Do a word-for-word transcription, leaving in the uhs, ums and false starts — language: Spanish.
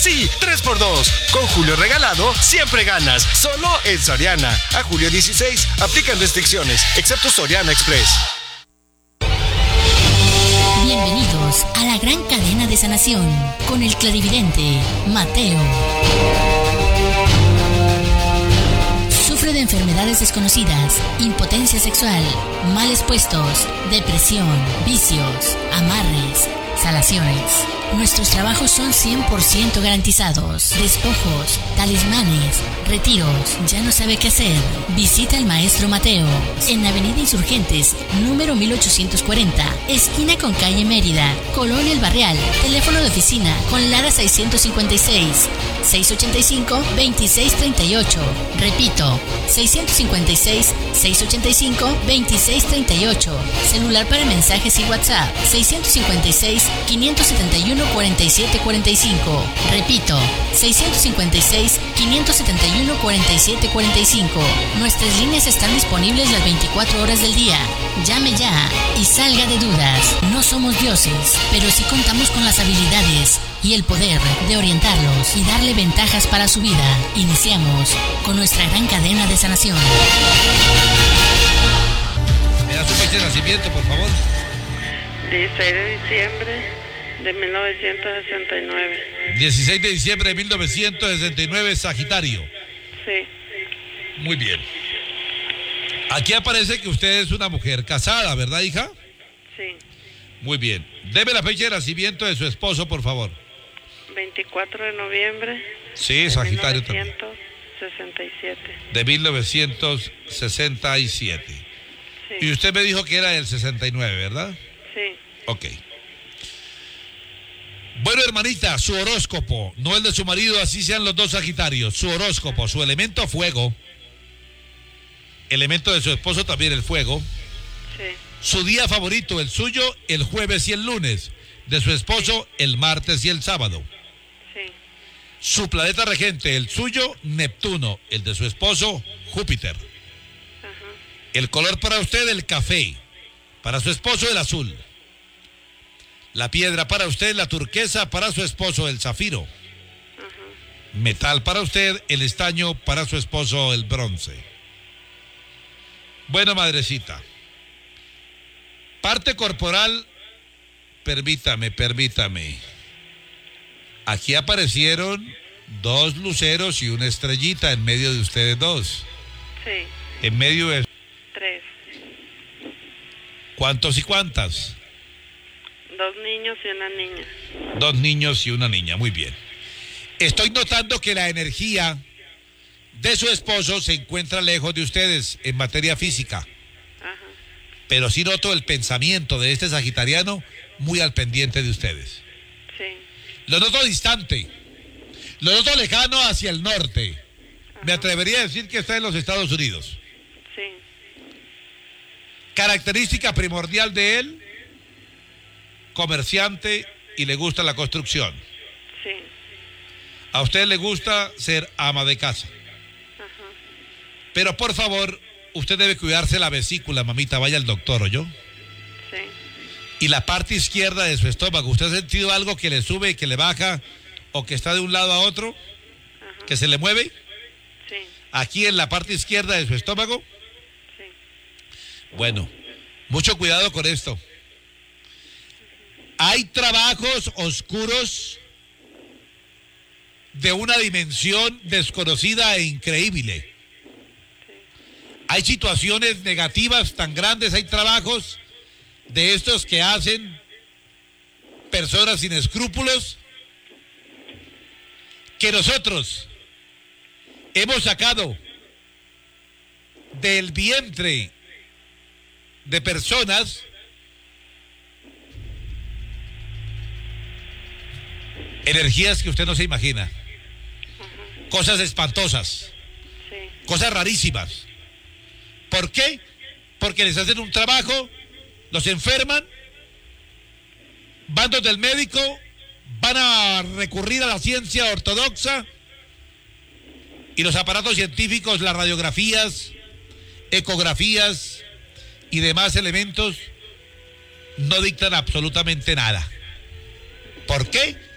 Sí, tres por dos. Con Julio regalado, siempre ganas. Solo en Soriana. A julio dieciséis, aplican restricciones, excepto Soriana Express. Bienvenidos a la gran cadena de sanación con el clarividente Mateo. Sufre de enfermedades desconocidas, impotencia sexual, males puestos, depresión, vicios, amarres, salaciones. Nuestros trabajos son cien por ciento garantizados. Despojos, talismanes, retiros. ¿Ya no sabe qué hacer? Visita al maestro Mateo en Avenida Insurgentes, número mil ochocientos cuarenta, esquina con calle Mérida, Colonia El Barrial. Teléfono de oficina con Lara seiscientos cincuenta y seis, seiscientos ochenta y cinco, veintiséis treinta y ocho. Repito, seiscientos cincuenta y seis, seiscientos ochenta y cinco, veintiséis treinta y ocho. Celular para mensajes y WhatsApp seiscientos cincuenta y seis, quinientos setenta y uno, cuarenta y siete cuarenta y cinco. Repito, seiscientos cincuenta y seis, quinientos setenta y uno, cuarenta y siete cuarenta y cinco. Nuestras líneas están disponibles las veinticuatro horas del día. Llame ya y salga de dudas. No somos dioses, pero sí contamos con las habilidades y el poder de orientarlos y darle ventajas para su vida. Iniciamos con nuestra gran cadena de sanación. ¿Me da su fecha de nacimiento, por favor? dieciséis de diciembre de mil novecientos sesenta y nueve. dieciséis de diciembre de mil novecientos sesenta y nueve, Sagitario. Sí. Muy bien. Aquí aparece que usted es una mujer casada, ¿verdad, hija? Sí. Muy bien. Deme la fecha de nacimiento de su esposo, por favor. veinticuatro de noviembre. Sí, Sagitario también. mil novecientos sesenta y siete. De mil novecientos sesenta y siete. Sí. Y usted me dijo que era del sesenta y nueve, ¿verdad? Sí. Ok. Bueno, hermanita, su horóscopo, no el de su marido, así sean los dos Sagitarios. Su horóscopo, su elemento fuego, elemento de su esposo también el fuego. Sí. Su día favorito, el suyo, el jueves y el lunes. De su esposo, el martes y el sábado. Sí. Su planeta regente, el suyo, Neptuno. El de su esposo, Júpiter. Ajá. El color para usted, el café. Para su esposo, el azul. La piedra para usted, la turquesa. Para su esposo, el zafiro. Ajá. Metal para usted, el estaño. Para su esposo, el bronce. Bueno, madrecita. Parte corporal, permítame, permítame. Aquí aparecieron dos luceros y una estrellita en medio de ustedes dos. Sí. En medio de... Tres. ¿Cuántos y cuántas? Dos niños y una niña. Dos niños y una niña, muy bien. Estoy notando que la energía de su esposo se encuentra lejos de ustedes en materia física. Ajá. Pero sí noto el pensamiento de este sagitariano muy al pendiente de ustedes. Sí. Lo noto distante. Lo noto lejano hacia el norte. Me atrevería a decir que está en los Estados Unidos. Sí. Característica primordial de él, comerciante y le gusta la construcción. Sí. A usted le gusta ser ama de casa. Ajá. Pero por favor, usted debe cuidarse la vesícula, mamita, vaya al doctor, ¿oyó? Sí. Y la parte izquierda de su estómago, ¿usted ha sentido algo que le sube y que le baja o que está de un lado a otro? Ajá. ¿Que se le mueve? Sí. Aquí en la parte izquierda de su estómago. Sí. Bueno, mucho cuidado con esto. Hay trabajos oscuros de una dimensión desconocida e increíble. Hay situaciones negativas tan grandes, hay trabajos de estos que hacen personas sin escrúpulos que nosotros hemos sacado del vientre de personas energías que usted no se imagina, cosas espantosas, Sí. cosas rarísimas. ¿Por qué? Porque les hacen un trabajo, los enferman, van donde el médico, van a recurrir a la ciencia ortodoxa y los aparatos científicos, las radiografías, ecografías y demás elementos no dictan absolutamente nada. ¿Por qué?